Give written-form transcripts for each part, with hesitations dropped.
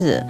是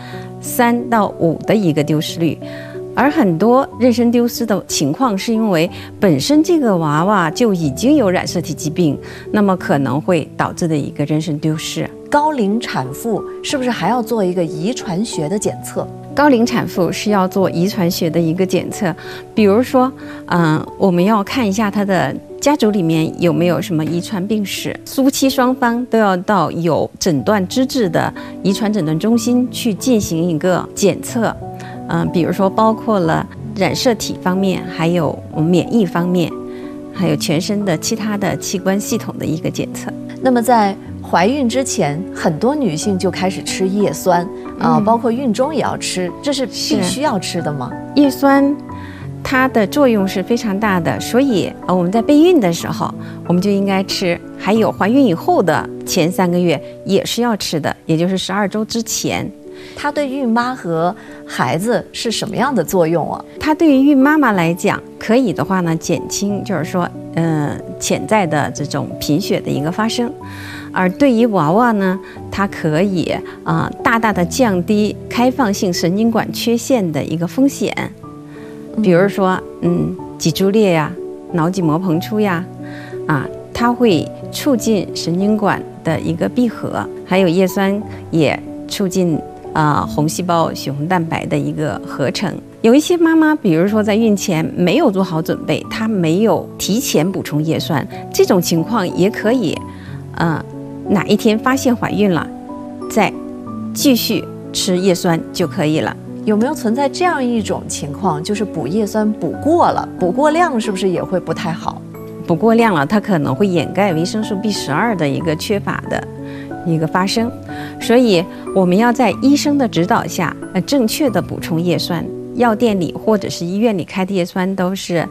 3到5的一个丢失率。而很多妊娠丢失的情况是因为本身这个娃娃就已经有染色体疾病，那么可能会导致的一个妊娠丢失。 高龄产妇是不是还要做一个遗传学的检测？ 高龄产妇是要做遗传学的一个检测，比如说，我们要看一下她的家族里面有没有什么遗传病史，夫妻双方都要到有诊断资质的遗传诊断中心去进行一个检测。比如说包括了染色体方面，还有免疫方面，还有全身的其他的器官系统的一个检测。 那么在怀孕之前，很多女性就开始吃叶酸包括孕中也要吃，这是必须要吃的吗？ 叶酸它的作用是非常大的，所以我们在备孕的时候我们就应该吃，还有怀孕以后的前3个月也是要吃的，也就是12周之前。 它对孕妈和孩子是什么样的作用啊？ 它对于孕妈妈来讲，可以的话呢，减轻就是说，潜在的这种贫血的一个发生；而对于娃娃呢，它可以大大的降低开放性神经管缺陷的一个风险，比如说，脊柱裂呀、脑脊膜膨出呀，它会促进神经管的一个闭合，还有叶酸也促进红细胞血红蛋白的一个合成。有一些妈妈，比如说在孕前没有做好准备，她没有提前补充叶酸，这种情况也可以，哪一天发现怀孕了，再继续吃叶酸就可以了。 有没有存在这样一种情况，就是补叶酸补过了，补过量是不是也会不太好？ 补过量了，它可能会掩盖维生素 B12的一个缺乏的一个发生，所以我们要在医生的指导下，正确的补充叶酸。药店里或者是医院里开的叶酸都是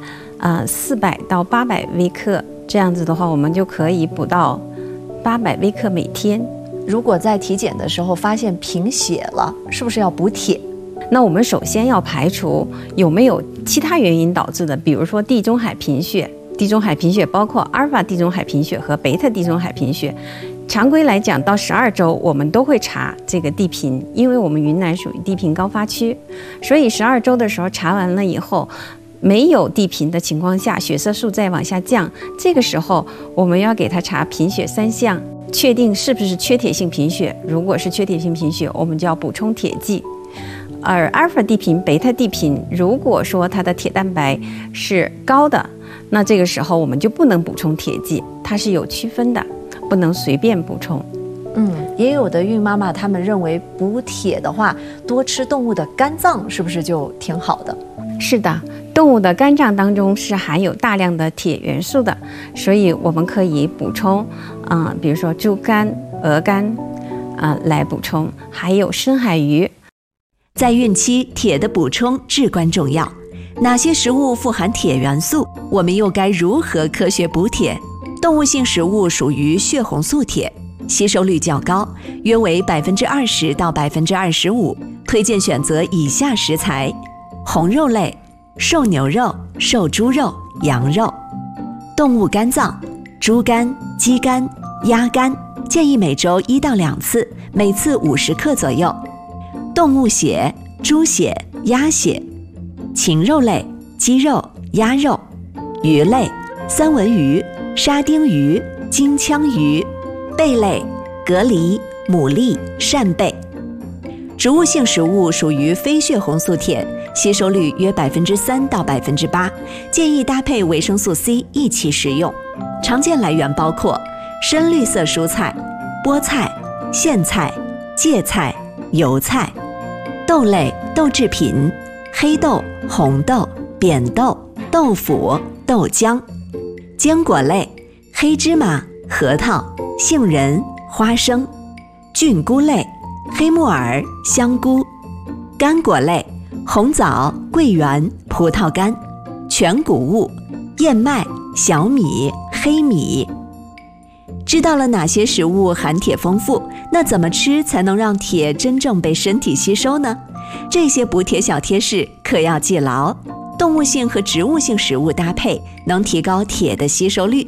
400到800微克，这样子的话，我们就可以补到800微克每天。 如果在体检的时候发现贫血了，是不是要补铁？ 那我们首先要排除有没有其他原因导致的，比如说地中海贫血。地中海贫血包括阿尔法地中海贫血和贝塔地中海贫血。常规来讲，到12周我们都会查这个地贫，因为我们云南属于地贫高发区，所以12周的时候查完了以后，没有地贫的情况下，血色素再往下降，这个时候我们要给他查贫血3项，确定是不是缺铁性贫血。如果是缺铁性贫血，我们就要补充铁剂。而阿尔法地贫、贝塔地贫，如果说它的铁蛋白是高的，那这个时候我们就不能补充铁剂，它是有区分的，不能随便补充。 也有的孕妈妈她们认为补铁的话，多吃动物的肝脏是不是就挺好的？ 是的，动物的肝脏当中是含有大量的铁元素的，所以我们可以补充，比如说猪肝、鹅肝，来补充，还有深海鱼。 在孕期，铁的补充至关重要。哪些食物富含铁元素？我们又该如何科学补铁？动物性食物属于血红素铁，吸收率较高，约为20%到25%。推荐选择以下食材：红肉类、瘦牛肉、瘦猪肉、羊肉；动物肝脏，猪肝、鸡肝、鸭肝，建议每周1到2次，每次50克左右；动物血，猪血、鸭血；禽肉类，鸡肉、鸭肉；鱼类，三文鱼、沙丁鱼、金枪鱼；贝类，蛤蜊、牡蛎、扇贝。植物性食物属于非血红素铁，吸收率约3%到8%，建议搭配维生素 C 一起食用。常见来源包括深绿色蔬菜、菠菜、苋菜、芥菜、油菜；豆类、豆制品，黑豆、红豆、扁豆、豆腐、豆浆；坚果类，黑芝麻、核桃、杏仁、花生；菌菇类，黑木耳、香菇；干果类，红枣、桂圆、葡萄干；全谷物，燕麦、小米、黑米。知道了哪些食物含铁丰富，那怎么吃才能让铁真正被身体吸收呢？这些补铁小贴士可要记牢。动物性和植物性食物搭配，能提高铁的吸收率。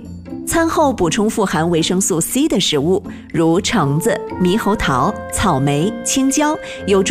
餐后补充富含维生素 C 的食物，如橙子、猕猴桃、草莓、青椒，有助